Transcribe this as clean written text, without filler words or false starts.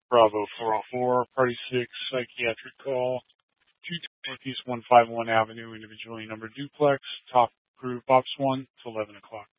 Bravo 404, Party 6, psychiatric call, 2 Northeast 151 Avenue, individually numbered duplex, top group, Ops 1 to 11 o'clock.